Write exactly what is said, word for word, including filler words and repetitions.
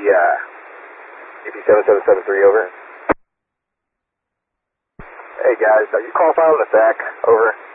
uh, A P seven seven seven three, over. Hey guys, are you qualified on the S A C? Over.